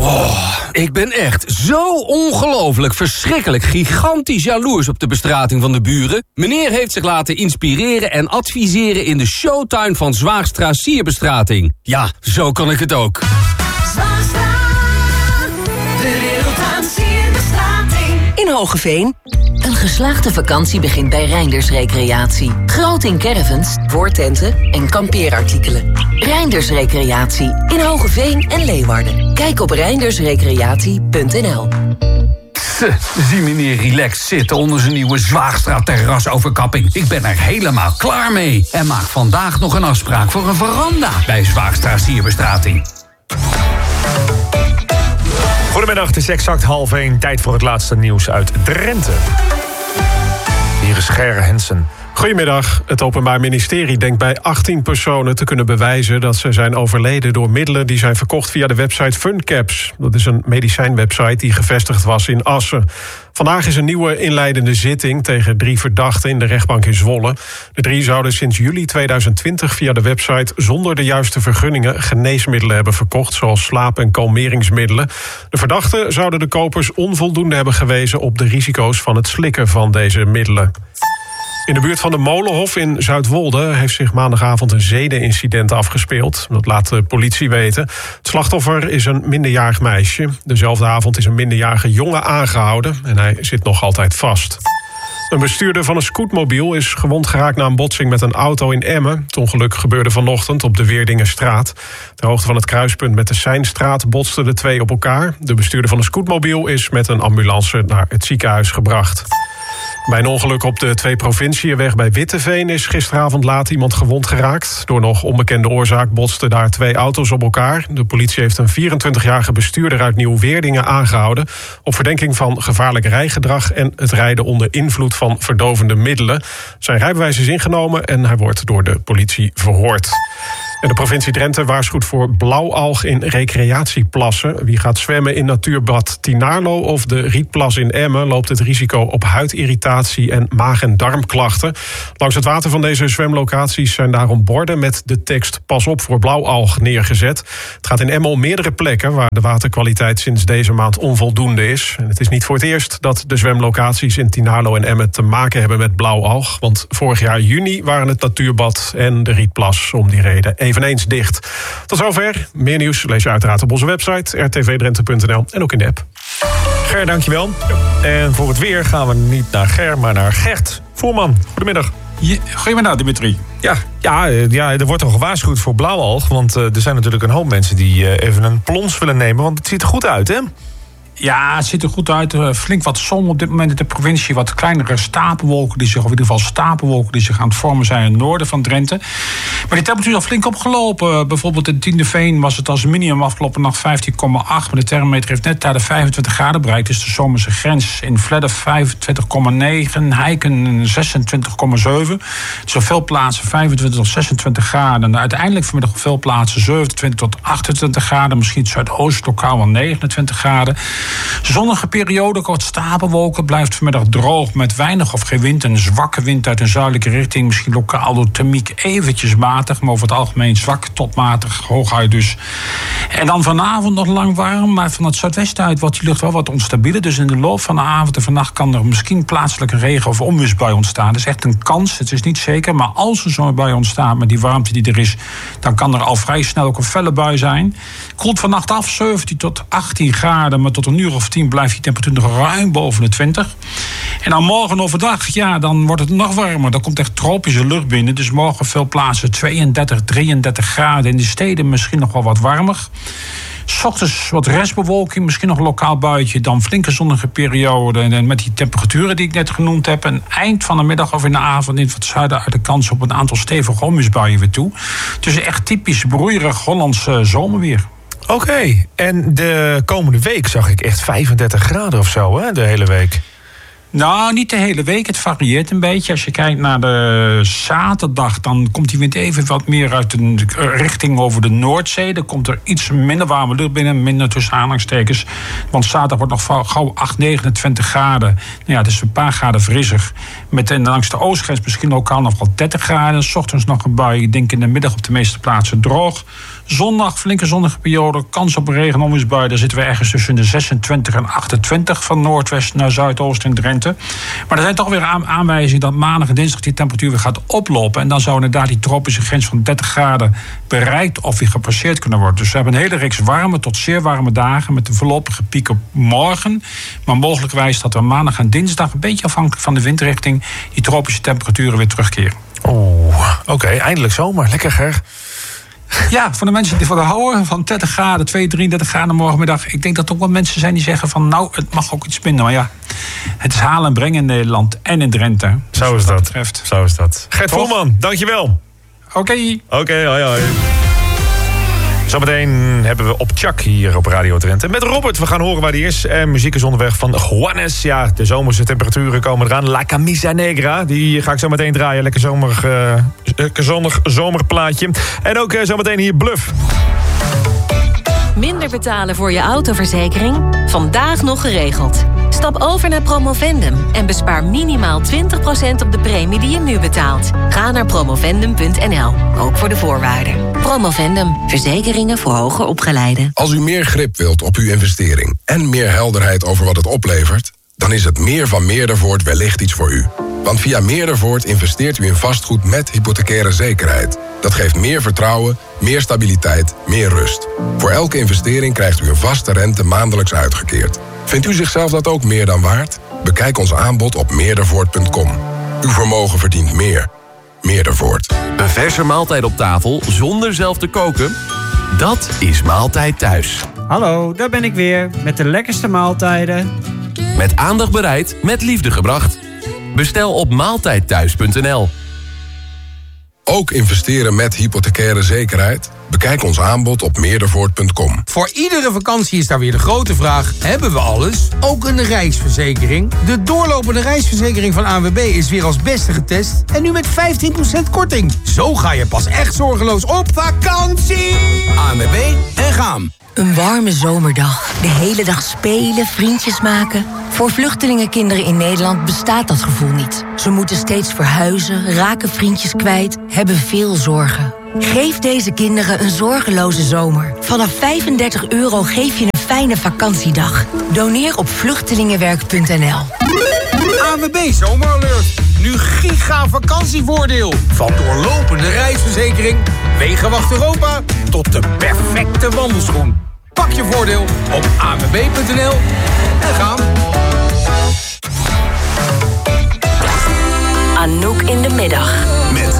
Ik ben echt zo ongelooflijk, verschrikkelijk, gigantisch jaloers op de bestrating van de buren. Meneer heeft zich laten inspireren en adviseren in de showtuin van Zwaagstra Sierbestrating. Ja, zo kan ik het ook. Zwaagstra, de wereld aan sierbestrating. In Hoogeveen. Een geslaagde vakantie begint bij Reinders Recreatie. Groot in caravans, voortenten en kampeerartikelen. Reinders Recreatie in Hoogeveen en Leeuwarden. Kijk op reindersrecreatie.nl. Zie meneer relaxed zitten onder zijn nieuwe Zwaagstra terrasoverkapping. Ik ben er helemaal klaar mee. En maak vandaag nog een afspraak voor een veranda bij Zwaagstra Sierbestrating. Goedemiddag, het is exact 12:30. Tijd voor het laatste nieuws uit Drenthe. Hier is Ger Hensen. Goedemiddag. Het Openbaar Ministerie denkt bij 18 personen te kunnen bewijzen dat ze zijn overleden door middelen die zijn verkocht via de website FunCaps. Dat is een medicijnwebsite die gevestigd was in Assen. Vandaag is een nieuwe inleidende zitting tegen 3 verdachten in de rechtbank in Zwolle. De 3 zouden sinds juli 2020 via de website zonder de juiste vergunningen geneesmiddelen hebben verkocht, zoals slaap- en kalmeringsmiddelen. De verdachten zouden de kopers onvoldoende hebben gewezen op de risico's van het slikken van deze middelen. In de buurt van de Molenhof in Zuidwolde heeft zich maandagavond een zedenincident afgespeeld. Dat laat de politie weten. Het slachtoffer is een minderjarig meisje. Dezelfde avond is een minderjarige jongen aangehouden en hij zit nog altijd vast. Een bestuurder van een scootmobiel is gewond geraakt na een botsing met een auto in Emmen. Het ongeluk gebeurde vanochtend op de Weerdingenstraat. Ter hoogte van het kruispunt met de Seinstraat botsten de twee op elkaar. De bestuurder van de scootmobiel is met een ambulance naar het ziekenhuis gebracht. Bij een ongeluk op de 2 Provinciënweg bij Witteveen is gisteravond laat iemand gewond geraakt. Door nog onbekende oorzaak botsten daar 2 auto's op elkaar. De politie heeft een 24-jarige bestuurder uit Nieuw-Weerdingen aangehouden op verdenking van gevaarlijk rijgedrag en het rijden onder invloed van verdovende middelen. Zijn rijbewijs is ingenomen en hij wordt door de politie verhoord. En de provincie Drenthe waarschuwt voor blauwalg in recreatieplassen. Wie gaat zwemmen in natuurbad Tinarlo of de Rietplas in Emmen loopt het risico op huidirritatie en maag- en darmklachten. Langs het water van deze zwemlocaties zijn daarom borden met de tekst "Pas op voor blauwalg" neergezet. Het gaat in Emmen om meerdere plekken waar de waterkwaliteit sinds deze maand onvoldoende is. En het is niet voor het eerst dat de zwemlocaties in Tinarlo en Emmen te maken hebben met blauwalg. Want vorig jaar juni waren het natuurbad en de Rietplas om die reden eveneens dicht. Tot zover. Meer nieuws lees je uiteraard op onze website rtvdrenthe.nl en ook in de app. Ger, dankjewel. En voor het weer gaan we niet naar Ger, maar naar Gert Voerman. Goedemiddag. Goedemiddag, Dimitri. Ja, er wordt al gewaarschuwd voor blauwalg. Want er zijn natuurlijk een hoop mensen die even een plons willen nemen. Want het ziet er goed uit, hè? Ja, het ziet er goed uit. Flink wat zon op dit moment in de provincie. Wat kleinere stapelwolken die zich, of in ieder geval stapelwolken die zich aan het vormen zijn in het noorden van Drenthe. Maar de temperatuur is al flink opgelopen. Bijvoorbeeld in Tiendeveen was het als minimum afgelopen nacht 15,8. Maar de thermometer heeft net daar de 25 graden bereikt. Dus de zomerse grens. In Vledder 25,9. Heiken 26,7. Dus op veel plaatsen 25 tot 26 graden. En uiteindelijk vanmiddag op veel plaatsen 27 tot 28 graden. Misschien het zuidoost lokaal wel 29 graden. Zonnige periode, kort stapelwolken, blijft vanmiddag droog met weinig of geen wind. Een zwakke wind uit een zuidelijke richting. Misschien lokaal door thermiek eventjes matig, maar over het algemeen zwak tot matig, hooguit dus. En dan vanavond nog lang warm, maar van het zuidwesten uit wordt die lucht wel watonstabieler. Dus in de loop van de avond en vannacht kan er misschien plaatselijk een regen- of onweersbui ontstaan. Dat is echt een kans, het is niet zeker. Maar als er zo'n bui ontstaat met die warmte die er is, dan kan er al vrij snel ook een felle bui zijn. Koelt vannacht af 17 tot 18 graden, maar tot een uur of 10 blijft die temperatuur nog ruim boven de 20. En dan morgen overdag, ja, dan wordt het nog warmer. Dan komt echt tropische lucht binnen. Dus morgen op veel plaatsen 32, 33 graden. In de steden misschien nog wel wat warmer. 's Ochtends wat restbewolking, misschien nog een lokaal buitje. Dan flinke zonnige periode. En met die temperaturen die ik net genoemd heb. En eind van de middag of in de avond in het zuiden uit de kans op een aantal stevige onweersbuien weer toe. Dus echt typisch broeierig Hollands zomerweer. Oké, en de komende week zag ik echt 35 graden of zo, hè, de hele week. Nou, niet de hele week. Het varieert een beetje. Als je kijkt naar de zaterdag, dan komt die wind even wat meer uit de richting over de Noordzee. Dan komt er iets minder warme lucht binnen, minder tussen aanhalingstekens. Want zaterdag wordt nog gauw 8, 29 graden. Nou ja, het is een paar graden frisser. Met langs de oostgrens misschien lokaal nog wel 30 graden. 's Ochtends nog een bui. Ik denk in de middag op de meeste plaatsen droog. Zondag, flinke zonnige periode, kans op een regen- en onweersbui. Daar zitten we ergens tussen de 26 en 28 van noordwest naar zuidoost in Drenthe. Maar er zijn toch weer aanwijzingen dat maandag en dinsdag die temperatuur weer gaat oplopen. En dan zou inderdaad die tropische grens van 30 graden bereikt of weer gepasseerd kunnen worden. Dus we hebben een hele reeks warme tot zeer warme dagen met een voorlopige piek op morgen. Maar mogelijkwijs dat we maandag en dinsdag, een beetje afhankelijk van de windrichting, die tropische temperaturen weer terugkeren. Oké, eindelijk zomer. Lekker, Ger. Ja, voor de mensen die van houden van 30 graden, 33 graden morgenmiddag. Ik denk dat er ook wel mensen zijn die zeggen van nou, het mag ook iets minder. Maar ja, het is halen en brengen in Nederland en in Drenthe. Zo is dat. Zo is dat. Gert Voelman, dankjewel. Oké, hoi. Zometeen hebben we op Chuck hier op Radio Drenthe. Met Robert, we gaan horen waar die is. En muziek is onderweg van Juanes. Ja, de zomerse temperaturen komen eraan. La Camisa Negra, die ga ik zo meteen draaien. Lekker zonnig zomerplaatje. En ook zometeen hier Bluff. Minder betalen voor je autoverzekering? Vandaag nog geregeld. Stap over naar Promovendum en bespaar minimaal 20% op de premie die je nu betaalt. Ga naar promovendum.nl, ook voor de voorwaarden. Promovendum, verzekeringen voor hoger opgeleiden. Als u meer grip wilt op uw investering en meer helderheid over wat het oplevert, dan is het meer van Meerdervoort wellicht iets voor u. Want via Meerdervoort investeert u in vastgoed met hypothecaire zekerheid. Dat geeft meer vertrouwen, meer stabiliteit, meer rust. Voor elke investering krijgt u een vaste rente maandelijks uitgekeerd. Vindt u zichzelf dat ook meer dan waard? Bekijk ons aanbod op meerdervoort.com. Uw vermogen verdient meer. Meerdervoort. Een verse maaltijd op tafel zonder zelf te koken? Dat is Maaltijd Thuis. Hallo, daar ben ik weer met de lekkerste maaltijden. Met aandacht bereid, met liefde gebracht. Bestel op maaltijdthuis.nl. Ook investeren met hypothecaire zekerheid? Bekijk ons aanbod op meerdervoort.com. Voor iedere vakantie is daar weer de grote vraag: hebben we alles? Ook een reisverzekering? De doorlopende reisverzekering van ANWB is weer als beste getest en nu met 15% korting. Zo ga je pas echt zorgeloos op vakantie. ANWB en gaan. Een warme zomerdag. De hele dag spelen, vriendjes maken. Voor vluchtelingenkinderen in Nederland bestaat dat gevoel niet. Ze moeten steeds verhuizen, raken vriendjes kwijt, hebben veel zorgen. Geef deze kinderen een zorgeloze zomer. Vanaf €35 geef je een fijne vakantiedag. Doneer op vluchtelingenwerk.nl. ANWB Zomeralert. Nu giga vakantievoordeel. Van doorlopende reisverzekering, Wegenwacht Europa tot de perfecte wandelschoen. Pak je voordeel op anwb.nl en gaan. Anouk in de middag.